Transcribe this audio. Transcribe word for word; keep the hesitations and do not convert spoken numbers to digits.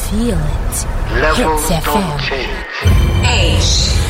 Feel it. Levels Hits don't F M. change. H